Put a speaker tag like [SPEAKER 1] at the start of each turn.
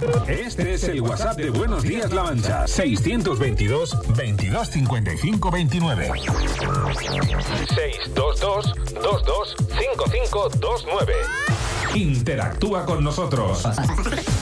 [SPEAKER 1] Este es el WhatsApp de Buenos Días La Mancha. 622 22 55 29. 622 22 55 29. Interactúa con nosotros.